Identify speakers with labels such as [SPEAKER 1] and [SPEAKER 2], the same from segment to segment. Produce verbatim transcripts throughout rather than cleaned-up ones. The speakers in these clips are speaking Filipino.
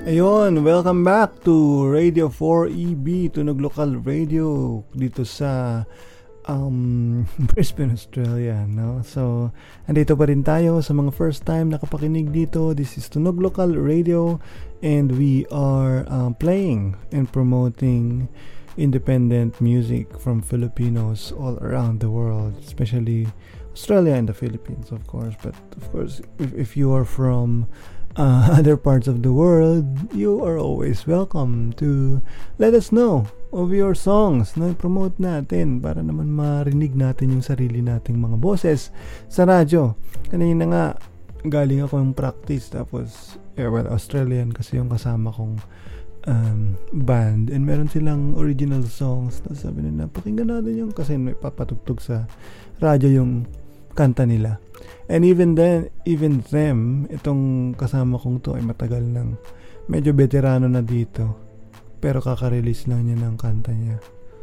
[SPEAKER 1] Ayun, welcome back to Radio four E B, Tunog Lokal Radio dito sa um, Brisbane, Australia, no? So, andito pa rin tayo sa mga first time nakapakinig dito. This is Tunog Lokal Radio and we are uh, playing and promoting independent music from Filipinos all around the world, especially Australia and the Philippines, of course. But of course, if, if you are from Uh, other parts of the world, you are always welcome to let us know of your songs na promote natin para naman marinig natin yung sarili nating mga boses sa radyo. Kanina nga galing ako yung practice, tapos eh, well, Australian kasi yung kasama kong um, band, and meron silang original songs. Tapos sabi nila, pakinggan natin yung, kasi may papatugtog sa radyo yung kanta nila. And even then, even them, itong kasama kong to ay matagal nang, medyo veterano na dito, pero kaka-release lang niya ng kanta niya.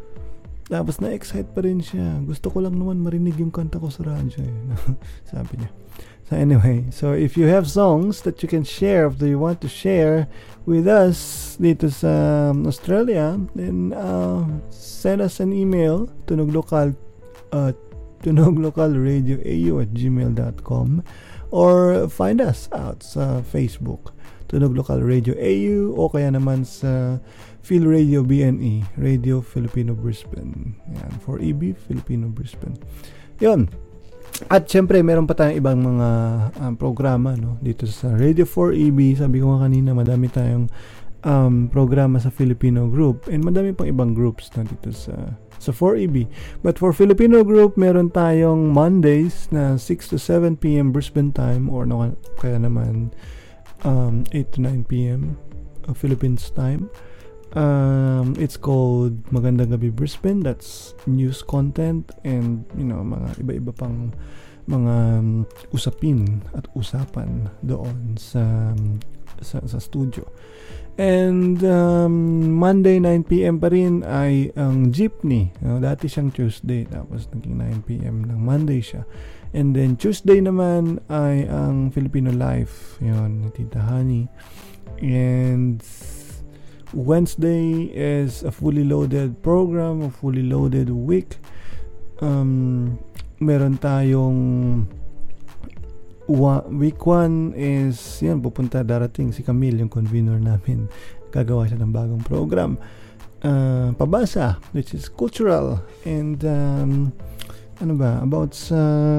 [SPEAKER 1] Tapos na-excite pa rin siya. Gusto ko lang naman marinig yung kanta ko sa radyo eh. Sabi niya. So anyway, so if you have songs that you can share, if you want to share with us dito sa Australia, then uh, send us an email, tunoglokal uh, tunoglocalradioau at gmail dot com, or find us out sa Facebook, Tunog Local Radio A U, o kaya naman sa Phil Radio B N E, Radio Filipino Brisbane. Yan, four E B Filipino Brisbane. Yun. At syempre, meron pa tayong ibang mga um, programa, no, dito sa Radio four E B. Sabi ko nga kanina, madami tayong um, programa sa Filipino group, and madami pang ibang groups na dito sa sa four E B. But for Filipino group, meron tayong Mondays na six to seven p.m. Brisbane time, or no, kaya naman um, eight to nine p.m. Uh, Philippines time. Um, it's called Magandang Gabi Brisbane. That's news content and, you know, mga iba-iba pang mga um, usapin at usapan doon sa sa, sa studio. And um, Monday nine p.m. pa rin ay ang Jeepney. Uh, dati siyang Tuesday, tapos naging nine p.m. ng Monday siya. And then Tuesday naman ay ang Filipino Life, yun, Tita Honey. And Wednesday is a fully loaded program, a fully loaded week. Um, meron tayong Wa- week one is, yan, pupunta, darating si Camille, yung convener namin. Gagawa siya ng bagong program. Uh, pabasa, which is cultural. And, um, ano ba, about sa,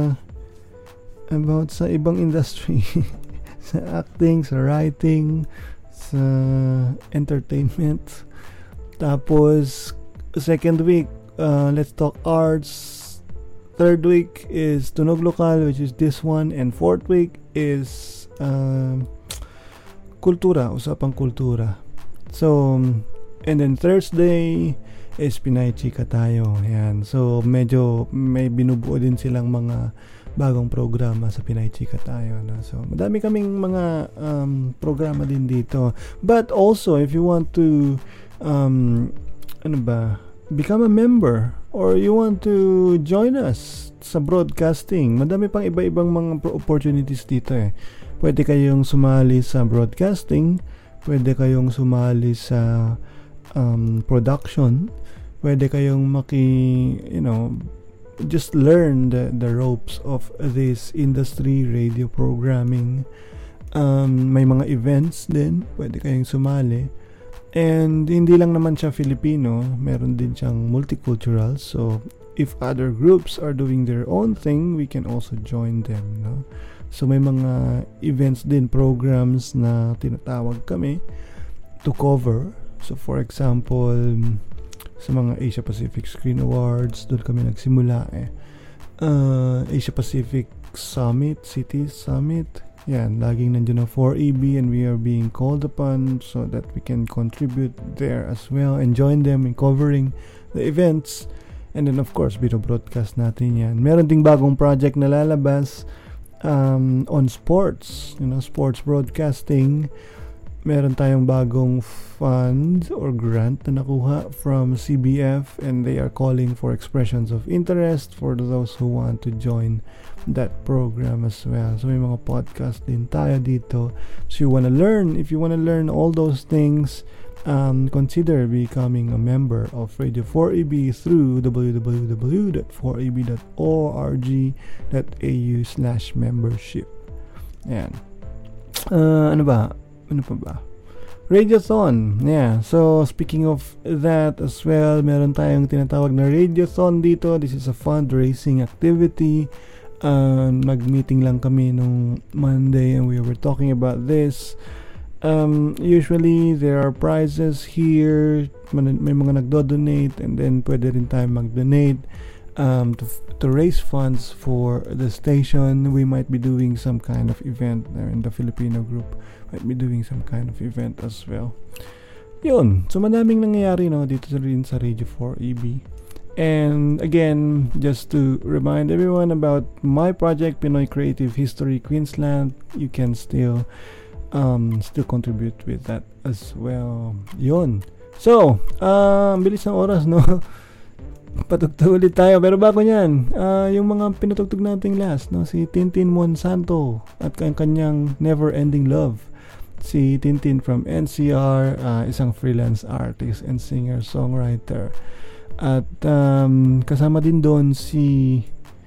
[SPEAKER 1] about sa ibang industry. Sa acting, sa writing, sa entertainment. Tapos, second week, uh, let's talk arts. Third week is Tunog Lokal, which is this one, and fourth week is uh, Kultura, usapang kultura. So, and then Thursday is Pinay Chika tayo. Yan. So, medyo may binubuo din silang mga bagong programa sa Pinay Chika tayo. No? So, madami kaming mga um, programa din dito. But also, if you want to, um, ano ba, become a member, or you want to join us sa broadcasting, madami pang iba-ibang mga opportunities dito eh. Pwede kayong sumali sa broadcasting, pwede kayong sumali sa um, production, pwede kayong maki, you know, just learn the, the ropes of this industry, radio programming. Um, may mga events din, pwede kayong sumali. And hindi lang naman siya Filipino, meron din siyang multicultural. So if other groups are doing their own thing, we can also join them, no? So may mga events din, programs na tinatawag kami to cover. So for example, sa mga Asia Pacific Screen Awards, doon kami nagsimula eh. Uh, Asia Pacific Summit, Cities Summit, yan, laging nandiyan ang four E B, and we are being called upon so that we can contribute there as well and join them in covering the events. And then of course, bino-broadcast natin yan. Meron ding bagong project na lalabas um, on sports, you know, sports broadcasting. meron tayong bagong fund or grant na nakuha from C B F, and they are calling for expressions of interest for those who want to join that program as well. So may mga podcast din tayo dito. So you wanna learn, if you wanna learn all those things, um, consider becoming a member of Radio four E B through w w w dot four e b dot org dot a u slash membership. Ayan. Uh, ano ba? Ano pa ba? Radiothon. Yeah. So, speaking of that as well, meron tayong tinatawag na Radiothon dito. This is a fundraising activity. Uh, nag-meeting lang kami nung Monday and we were talking about this. Um, usually, there are prizes here. May mga nagdo-donate and then pwede rin tayo mag-donate um, to, to raise funds for the station. We might be doing some kind of event there in the Filipino group. Might be doing some kind of event as well. Yun. So, madaming nangyayari no, dito rin sa Radio four E B. And again, just to remind everyone about my project, Pinoy Creative History Queensland, you can still um, still contribute with that as well. Yun. So, uh, bilis ng oras, no? Patugtog ulit tayo. Pero bago nyan, uh, yung mga pinatugtog nating last, no? Si Tintin Monsanto at kanyang kanyang Never Ending Love. Si Tintin from N C R, uh, isang freelance artist and singer-songwriter. At um, kasama din doon si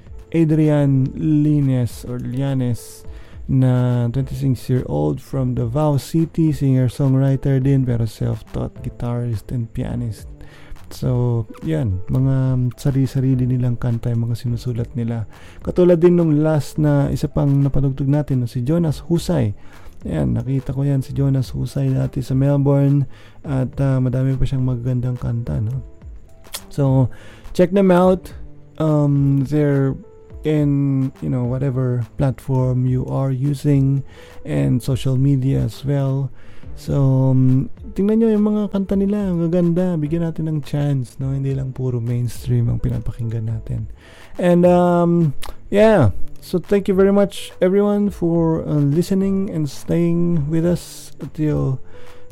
[SPEAKER 1] Adrian Lines or Lianes na twenty-six-year-old from Davao City, singer-songwriter din pero self-taught guitarist and pianist. So, yan, mga sarili-sarili nilang kanta yung mga sinusulat nila. Katulad din nung last na isa pang napatugtog natin, no, si Jonas Husay. Yan, nakita ko yan si Jonas Husay dati sa Melbourne at uh, madami pa siyang magagandang kanta, no? So, check them out. Um, they're in, you know, whatever platform you are using and social media as well. So, um, tingnan nyo yung mga kanta nila. Ang gaganda. Bigyan natin ng chance, no? Hindi lang puro mainstream ang pinapakinggan natin. And, um, yeah. So, thank you very much, everyone, for uh, listening and staying with us until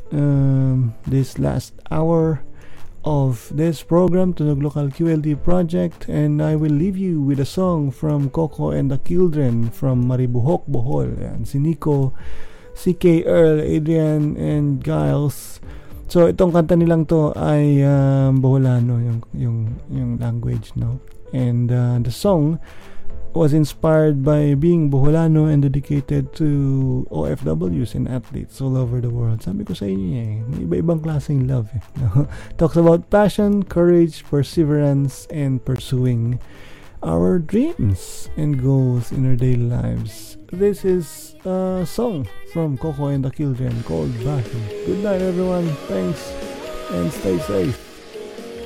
[SPEAKER 1] um, this last hour of this program, Tunog Local Q L D Project. And I will leave you with a song from Coco and the Children from Maribuhok, Bohol. Yan, si Nico, C K Earl, Adrian, and Giles. So, itong kanta nilang to ay um, Boholano, yung, yung, yung language, no? And uh, the song was inspired by being Boholano and dedicated to O F Ws and athletes all over the world. Sabi ko sa inyo eh, may iba-ibang klaseng love eh. No? Talks about passion, courage, perseverance, and pursuing our dreams and goals in our daily lives. This is a song from Coco and the Children called Bahi. Good night, everyone. Thanks and stay safe.